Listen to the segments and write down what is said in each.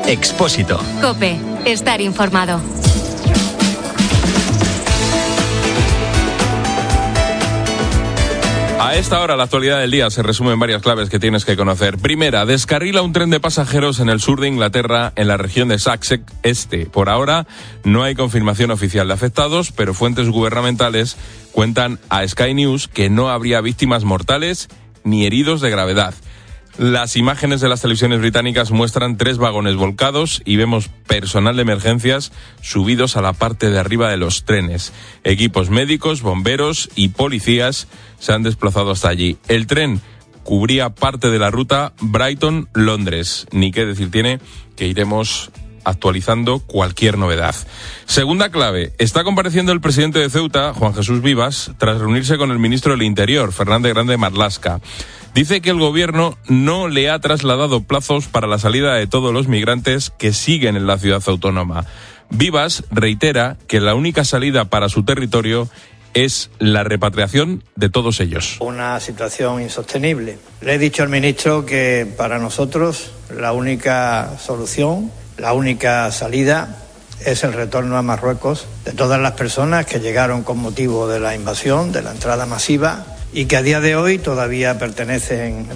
Expósito. COPE. Estar informado. A esta hora, la actualidad del día se resume en varias claves que tienes que conocer. Primera, descarrila un tren de pasajeros en el sur de Inglaterra, en la región de Sussex Este. Por ahora, no hay confirmación oficial de afectados, pero fuentes gubernamentales cuentan a Sky News que no habría víctimas mortales ni heridos de gravedad. Las imágenes de las televisiones británicas muestran 3 vagones volcados y vemos personal de emergencias subidos a la parte de arriba de los trenes. Equipos médicos, bomberos y policías se han desplazado hasta allí. El tren cubría parte de la ruta Brighton-Londres. Ni qué decir tiene que iremos actualizando cualquier novedad. Segunda clave, está compareciendo el presidente de Ceuta, Juan Jesús Vivas, tras reunirse con el ministro del Interior, Fernández Grande Marlaska. Dice que el gobierno no le ha trasladado plazos para la salida de todos los migrantes que siguen en la ciudad autónoma. Vivas reitera que la única salida para su territorio es la repatriación de todos ellos. Una situación insostenible. Le he dicho al ministro que para nosotros la única solución, la única salida es el retorno a Marruecos de todas las personas que llegaron con motivo de la invasión, de la entrada masiva, y que a día de hoy todavía permanecen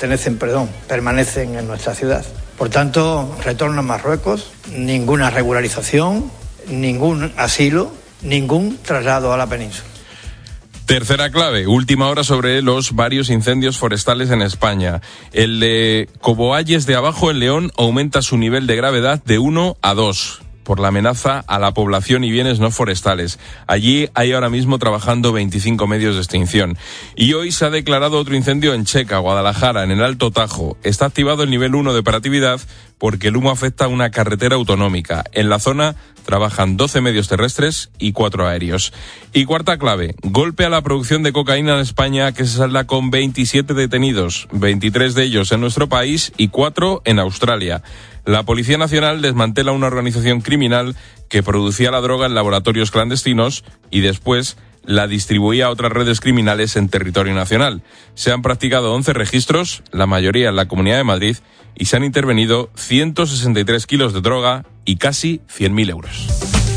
en nuestra ciudad. Por tanto, retorno a Marruecos, ninguna regularización, ningún asilo, ningún traslado a la península. Tercera clave, última hora sobre los varios incendios forestales en España. El de Coboalles de Abajo, en León, aumenta su nivel de gravedad de 1 a 2. Por la amenaza a la población y bienes no forestales. Allí hay ahora mismo trabajando 25 medios de extinción. Y hoy se ha declarado otro incendio en Checa, Guadalajara, en el Alto Tajo. Está activado el nivel 1 de operatividad porque el humo afecta a una carretera autonómica. En la zona trabajan 12 medios terrestres y 4 aéreos. Y cuarta clave, golpe a la producción de cocaína en España, que se salda con 27 detenidos, 23 de ellos en nuestro país y 4 en Australia. La Policía Nacional desmantela una organización criminal que producía la droga en laboratorios clandestinos y después la distribuía a otras redes criminales en territorio nacional. Se han practicado 11 registros, la mayoría en la Comunidad de Madrid, y se han intervenido 163 kilos de droga y casi 100.000 euros.